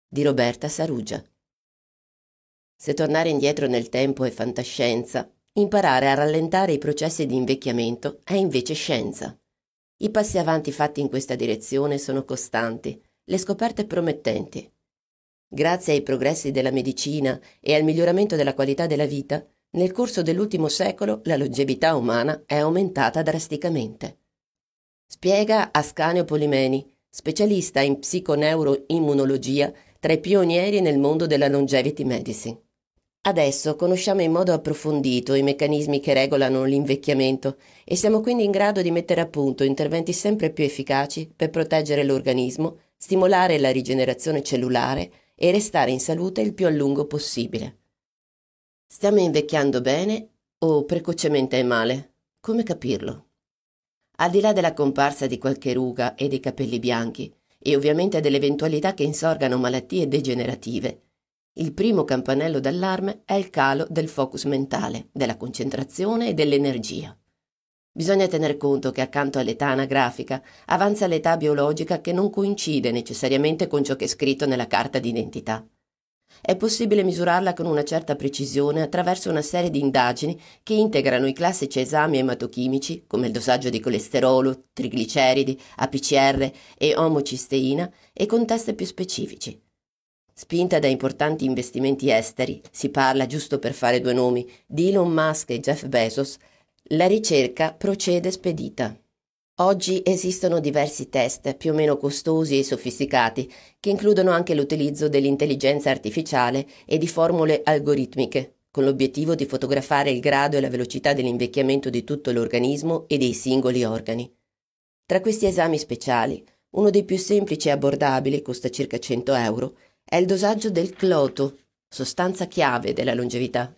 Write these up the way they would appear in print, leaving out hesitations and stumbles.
di Roberta Sarugia. Se tornare indietro nel tempo è fantascienza, imparare a rallentare i processi di invecchiamento è invece scienza. I passi avanti fatti in questa direzione sono costanti, le scoperte promettenti. Grazie ai progressi della medicina e al miglioramento della qualità della vita, nel corso dell'ultimo secolo la longevità umana è aumentata drasticamente. Spiega Ascanio Polimeni, specialista in psiconeuroimmunologia, tra i pionieri nel mondo della longevity medicine. Adesso conosciamo in modo approfondito i meccanismi che regolano l'invecchiamento e siamo quindi in grado di mettere a punto interventi sempre più efficaci per proteggere l'organismo, stimolare la rigenerazione cellulare e restare in salute il più a lungo possibile. Stiamo invecchiando bene o precocemente e male? Come capirlo? Al di là della comparsa di qualche ruga e dei capelli bianchi, e ovviamente dell'eventualità che insorgano malattie degenerative, il primo campanello d'allarme è il calo del focus mentale, della concentrazione e dell'energia. Bisogna tener conto che accanto all'età anagrafica avanza l'età biologica che non coincide necessariamente con ciò che è scritto nella carta d'identità. È possibile misurarla con una certa precisione attraverso una serie di indagini che integrano i classici esami ematochimici, come il dosaggio di colesterolo, trigliceridi, APCR e omocisteina, e con test più specifici. Spinta da importanti investimenti esteri, si parla, giusto per fare due nomi, di Elon Musk e Jeff Bezos, la ricerca procede spedita. Oggi esistono diversi test più o meno costosi e sofisticati che includono anche l'utilizzo dell'intelligenza artificiale e di formule algoritmiche, con l'obiettivo di fotografare il grado e la velocità dell'invecchiamento di tutto l'organismo e dei singoli organi. Tra questi esami speciali, uno dei più semplici e abbordabili, costa circa 100 euro, è il dosaggio del cloto, sostanza chiave della longevità.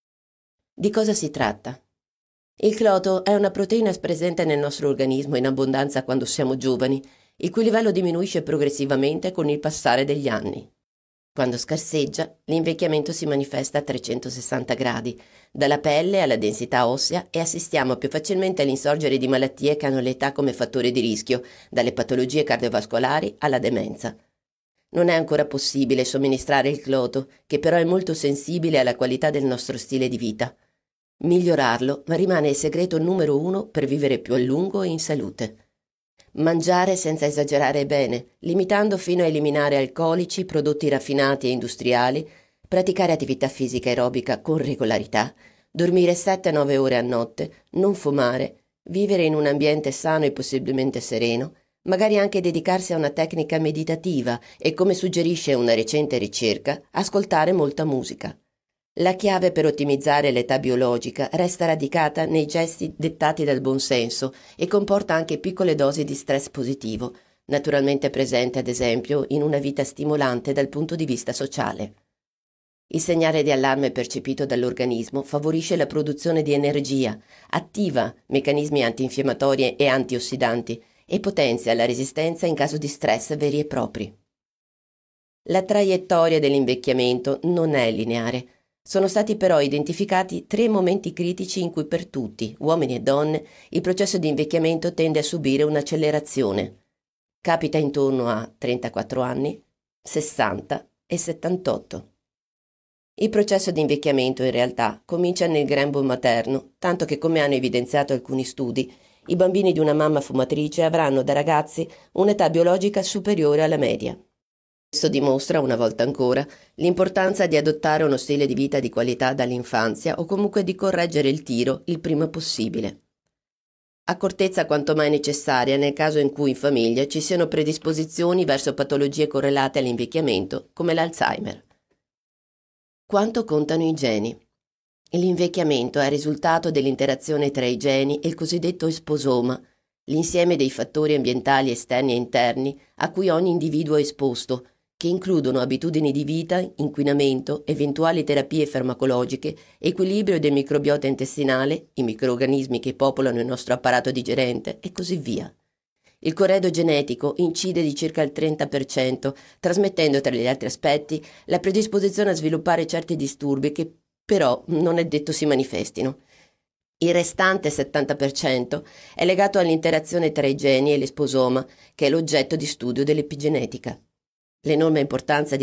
Di cosa si tratta? Il cloto è una proteina presente nel nostro organismo in abbondanza quando siamo giovani, il cui livello diminuisce progressivamente con il passare degli anni. Quando scarseggia, l'invecchiamento si manifesta a 360 gradi, dalla pelle alla densità ossea, e assistiamo più facilmente all'insorgere di malattie che hanno l'età come fattore di rischio, dalle patologie cardiovascolari alla demenza. Non è ancora possibile somministrare il cloto, che però è molto sensibile alla qualità del nostro stile di vita. Migliorarlo rimane il segreto numero 1 per vivere più a lungo e in salute. Mangiare senza esagerare bene, limitando fino a eliminare alcolici, prodotti raffinati e industriali, praticare attività fisica aerobica con regolarità, dormire 7-9 ore a notte, non fumare, vivere in un ambiente sano e possibilmente sereno, magari anche dedicarsi a una tecnica meditativa e, come suggerisce una recente ricerca, ascoltare molta musica. La chiave per ottimizzare l'età biologica resta radicata nei gesti dettati dal buonsenso e comporta anche piccole dosi di stress positivo, naturalmente presente ad esempio in una vita stimolante dal punto di vista sociale. Il segnale di allarme percepito dall'organismo favorisce la produzione di energia, attiva meccanismi antinfiammatori e antiossidanti e potenzia la resistenza in caso di stress veri e propri. La traiettoria dell'invecchiamento non è lineare. Sono stati però identificati 3 momenti critici in cui per tutti, uomini e donne, il processo di invecchiamento tende a subire un'accelerazione. Capita intorno a 34 anni, 60 e 78. Il processo di invecchiamento in realtà comincia nel grembo materno, tanto che, come hanno evidenziato alcuni studi, i bambini di una mamma fumatrice avranno da ragazzi un'età biologica superiore alla media. Questo dimostra, una volta ancora, l'importanza di adottare uno stile di vita di qualità dall'infanzia o comunque di correggere il tiro il prima possibile. Accortezza quanto mai necessaria nel caso in cui in famiglia ci siano predisposizioni verso patologie correlate all'invecchiamento, come l'Alzheimer. Quanto contano i geni? L'invecchiamento è il risultato dell'interazione tra i geni e il cosiddetto esposoma, l'insieme dei fattori ambientali esterni e interni a cui ogni individuo è esposto, che includono abitudini di vita, inquinamento, eventuali terapie farmacologiche, equilibrio del microbiota intestinale, i microrganismi che popolano il nostro apparato digerente e così via. Il corredo genetico incide di circa il 30%, trasmettendo tra gli altri aspetti la predisposizione a sviluppare certi disturbi che però non è detto si manifestino. Il restante 70% è legato all'interazione tra i geni e l'esposoma, che è l'oggetto di studio dell'epigenetica. L'enorme importanza